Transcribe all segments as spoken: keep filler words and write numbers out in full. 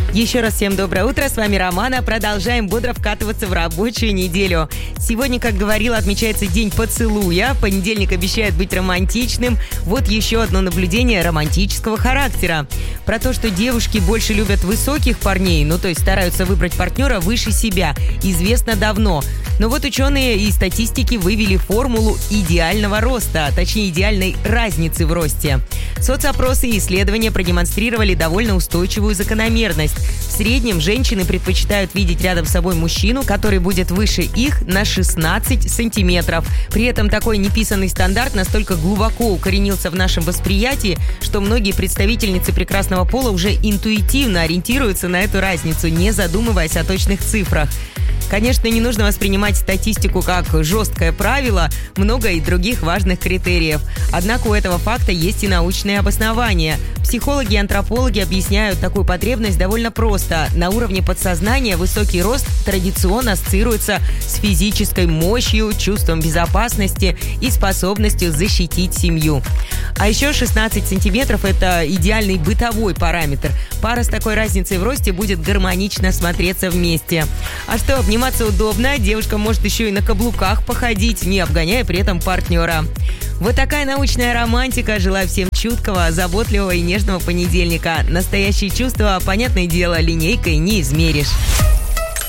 Еще раз всем доброе утро, с вами Романа. Продолжаем бодро вкатываться в рабочую неделю. Сегодня, как говорила, отмечается День поцелуя. Понедельник обещает быть романтичным. Вот еще одно наблюдение романтического характера. Про то, что девушки больше любят высоких парней, ну то есть стараются выбрать партнера выше себя, известно давно. Но вот ученые из статистики вывели формулу идеального роста, точнее идеальной разницы в росте. Соцопросы и исследования продемонстрировали довольно устойчивую закономерность. В среднем женщины предпочитают видеть рядом с собой мужчину, который будет выше их на шестнадцать сантиметров. При этом такой неписанный стандарт настолько глубоко укоренился в нашем восприятии, что многие представительницы прекрасного пола уже интуитивно ориентируются на эту разницу, не задумываясь о точных цифрах. Конечно, не нужно воспринимать статистику как жесткое правило, много и других важных критериев. Однако у этого факта есть и научные обоснования. Психологи и антропологи объясняют такую потребность довольно просто. На уровне подсознания высокий рост традиционно ассоциируется с физической мощью, чувством безопасности и способностью защитить семью. А еще шестнадцать сантиметров – это идеальный бытовой параметр. Пара с такой разницей в росте будет гармонично смотреться вместе. А что, обниматься удобно, девушка может еще и на каблуках походить, не обгоняя при этом партнера. Вот такая научная романтика. Желаю всем чуткого, заботливого и нежного понедельника. Настоящие чувства, понятное дело, линейкой не измеришь.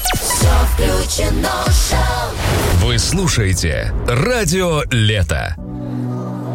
Вы слушаете «Радио Лето».